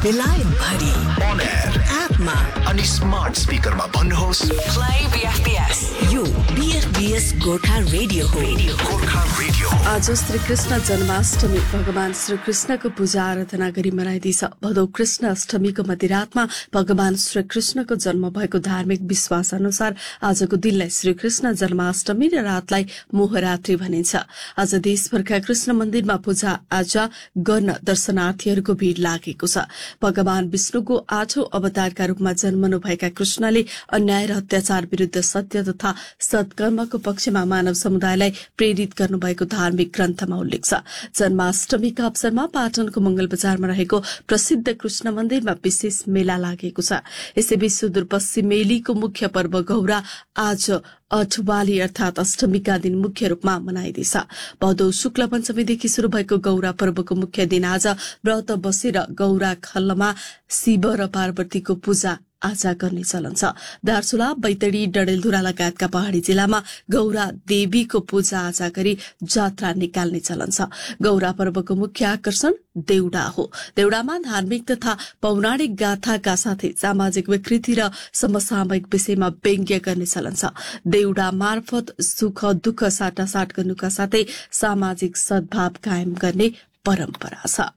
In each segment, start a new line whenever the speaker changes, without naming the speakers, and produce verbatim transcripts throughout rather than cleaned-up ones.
बेलायत भरि
on air
एपमा
अनि स्मार्ट स्पिकरमा भन्नुहोस्
प्ले बीएफपीएस। यो बीएफपीएस गोर्खा रेडियो हो।
गोर्खा रेडियो।
आज श्री कृष्ण जन्माष्टमी भगवान श्री कृष्णको पूजा आराधना गरी मनाइँदैछ। भदौ कृष्ण अष्टमीको मध्यरातमा भगवान श्री कृष्णको जन्म भएको धार्मिक विश्वास अनुसार आजको दिनलाई श्री कृष्ण जन्माष्टमी र रातलाई मोहरात्रि भनिन्छ। आज देशभरका कृष्ण मन्दिरमा पूजा आजा गर्न दर्शनार्थीहरूको भीड़ लागेको छ। भगवान विष्णुको आठौं अवतारका रूपमा जन्मनु भएका कृष्णले अन्याय र अत्याचार विरूद्ध सत्य तथा सत्कर्मको पक्षमा मानव समुदायलाई प्रेरित गर्नुभएको धार्मिक ग्रन्थमा उल्लेख छ। जन्माष्टमीका अवसरमा पाटनको मंगल बजारमा रहेको प्रसिद्ध कृष्ण मन्दिरमा विशेष मेला लागेको छ। यसैबीच सुदूरपश्चिमेलीको मुख्य पर्व गौरा आज अठवाली अर्थात अष्टमीका दिन मुख्य रूपमा मनाइँदैछ। भदौ शुक्ल पञ्चमीदेखि शुरू भएको गौरा पर्वको मुख्य दिन आज व्रत बसेर गौरा खल्लमा शिव र पार्वतीको पूजा आजा गर्ने चलन छ। दार्चुला, बैतडी, डडेलधुरा लगायतका पहाड़ी जिल्लामा गौरा देवीको पूजा आजा गरी जात्रा निकाल्ने चलन छ। गौरा पर्वको मुख्य आकर्षण देउडा हो। देउडामा धार्मिक तथा पौराणिक गाथाका साथै सामाजिक विकृति र समसामयिक विषयमा व्यङ्ग्य गर्ने चलन छ। देउडा मार्फत सुख दुःख साटासाट गर्नुका साथै सामाजिक सद्भाव कायम गर्ने परम्परा छ।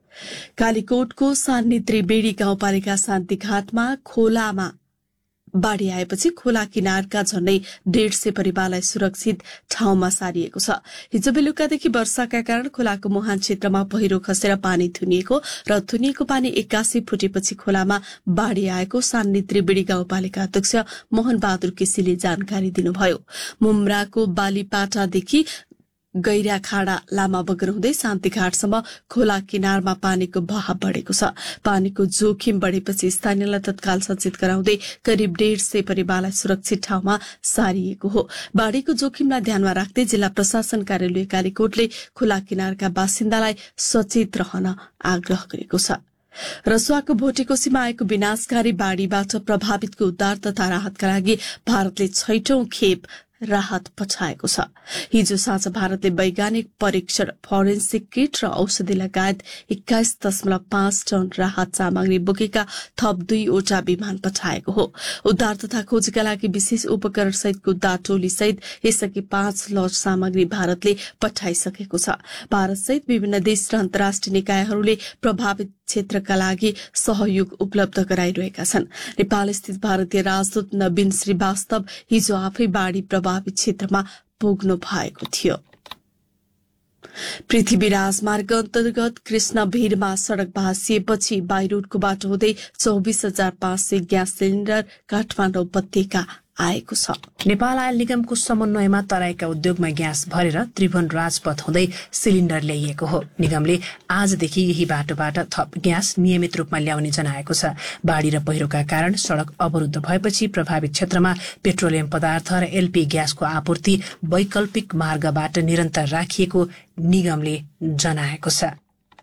कालीकोटको सान्नी त्रिवेणी गाउँपालिका शान्तिघाटमा खोलामा बाढ़ी आएपछि खोला किनारका झण्डै डेढ़ सय परिवारलाई सुरक्षित ठाउँमा सारिएको छ। हिजो बेलुकादेखि वर्षाका कारण खोलाको मुहान क्षेत्रमा पहिरो खसेर पानी थुनिएको र थुनिएको पानी एक्कासी फुटेपछि खोलामा बाढ़ी आएको सान्नी त्रिवेणी गाउँपालिका अध्यक्ष मोहन बहादुर केसीले जानकारी दिनुभयो। मुम्राको बालीपाटादेखि गैरा खाडा लामा बगर हुँदै शान्तिघाटसम्म खोला किनारमा पानीको बहाव बढ़ेको छ। पानीको जोखिम बढ़ेपछि स्थानीयलाई तत्काल सचेत गराउँदै करिब डेढ़ सय परिवारलाई सुरक्षित ठाउँमा सारिएको हो। बाढ़ीको जोखिमलाई ध्यानमा राख्दै जिल्ला प्रशासन कार्यालय कालीकोटले खोला किनारका बासिन्दालाई सचेत रहन आग्रह गरेको छ। रसुवाको भोटेकोसीमा आएको विनाशकारी बाढ़ीबाट प्रभावितको उद्धार तथा राहतका लागि भारतले छैटौं खेप राहत पठाएको छ। हिजो साँझ भारतले वैज्ञानिक परीक्षण, फोरेन्सिक किट र औषधि लगायत एक्काइस दशमलव पाँच टन राहत सामग्री बोकेका थप दुईवटा विमान पठाएको हो। उद्धार तथा खोजीका लागि विशेष उपकरण सहितको उद्धार टोली सहित यसअघि पाँच लज सामग्री भारतले पठाइसकेको छ। भारत सहित विभिन्न देश र अन्तर्राष्ट्रिय निकायहरूले प्रभावित क्षेत्रका लागि सहयोग उपलब्ध गराइरहेका छन्। नेपाल स्थित भारतीय राजदूत नवीन श्रीवास्तव हिजो आफै बाढ़ी प्रभावित क्षेत्रमा पुग्नु भएको थियो। पृथ्वी राजमार्ग अन्तर्गत कृष्ण भीरमा सड़क भाँसिएपछि बाई रोडको बाटो हुँदै चौबिस हजार पाँच सय ग्यास सिलिण्डर काठमाडौँ उपत्यका आएको छ।
नेपाल आयल निगमको समन्वयमा तराईका उद्योगमा ग्यास भरेर त्रिभुवन राजपथ हुँदै सिलिण्डर ल्याइएको हो। निगमले आजदेखि यही बाटोबाट थप ग्यास नियमित रूपमा ल्याउने जनाएको छ। बाढ़ी र पहिरोका कारण सड़क अवरुद्ध भएपछि प्रभावित क्षेत्रमा पेट्रोलियम पदार्थ र एलपी ग्यासको आपूर्ति वैकल्पिक मार्गबाट निरन्तर राखिएको निगमले जनाएको छ।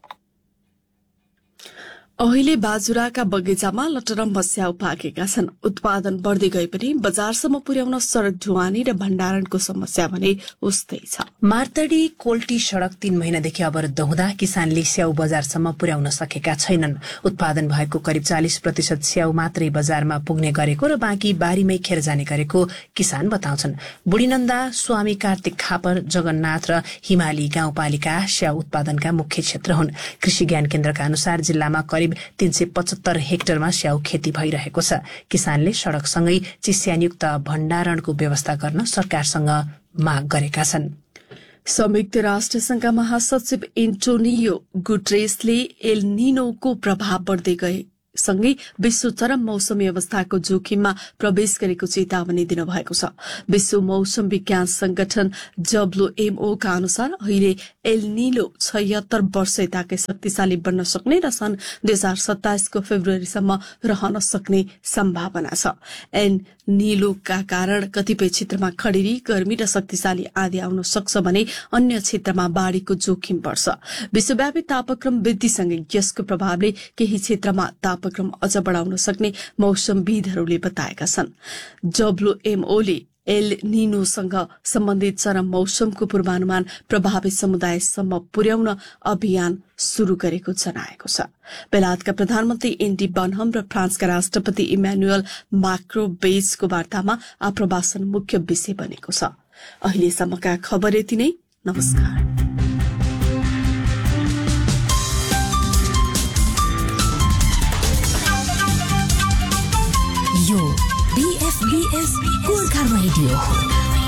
अहिले बाजुराका बगैँचामा लटरम्भ स्याउ पाकेका छन्। उत्पादन बढ़दै गए पनि बजारसम्म पुर्याउन सड़क ढुवानी र भण्डारणको समस्या भने उस्तै छ।
मार्तडी कोल्टी सड़क तीन महिनादेखि अवरुद्ध हुँदा किसानले स्याउ बजारसम्म पुर्याउन सकेका छैनन्। उत्पादन भएको करिब चालिस प्रतिशत स्याउ मात्रै बजारमा पुग्ने गरेको र बाँकी बारीमै खेर जाने गरेको किसान बताउँछन्। बुढीनन्दा, स्वामी कार्तिक खापर, जगन्नाथ र हिमाली गाउँपालिका स्याउ उत्पादनका मुख्य क्षेत्र हुन्। कृषि ज्ञान केन्द्रका अनुसार जिल्लामा करिब तीन सय पचहत्तर हेक्टरमा स्याउ खेती भइरहेको छ। किसानले सड़कसँगै चिस्यानयुक्त भण्डारणको व्यवस्था गर्न सरकारसँग माग गरेका छन्।
संयुक्त राष्ट्र संघका महासचिव एन्टोनियो गुटेरेसले एल निनोको प्रभाव बढ़दै गए सँगै विश्व चरम मौसमी अवस्थाको जोखिममा प्रवेश गरेको चेतावनी दिनुभएको छ। विश्व मौसम विज्ञान संगठन डब्ल्यूएमओ का अनुसार अहिले एल निनो छयत्तर वर्ष यताकै शक्तिशाली बन्न सक्ने र सन् दुई हजार सत्ताइसको फेब्रुअरीसम्म रहन सक्ने सम्भावना छ। एल निनोका कारण कतिपय क्षेत्रमा खडेरी, गर्मी र शक्तिशाली आँधी आउन सक्छ भने अन्य क्षेत्रमा बाढ़ीको जोखिम बढ़छ। विश्वव्यापी तापक्रम वृद्धिसँगै यसको प्रभावले केही क्षेत्रमा तापक्रम अझ बढ़ाउन सक्ने मौसमविदहरूले बताएका छन्। डब्ल्यूएमओले एल निनोसँग सम्बन्धित चरम मौसमको पूर्वानुमान प्रभावित समुदायसम्म पुर्याउन अभियान शुरू गरेको जनाएको छ। बेलायतका प्रधानमन्त्री एन्डी बनहम र फ्रान्सका राष्ट्रपति इमानुएल माक्रो बेजको वार्तामा आप्रवासन मुख्य विषय बनेको छ। अहिलेसम्मका खबर यति नै। नमस्कार।
यो बीएफबीएस गोर्खा रेडियो हो।